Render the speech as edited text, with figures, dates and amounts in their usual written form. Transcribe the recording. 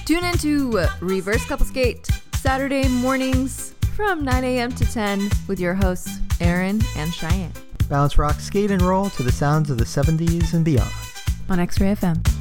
Tune into Reverse Couple Skate Saturday mornings from 9 a.m. to 10 with your hosts, Aaron and Cheyenne. Bounce, rock, skate, and roll to the sounds of the 70s and beyond. On X-Ray FM.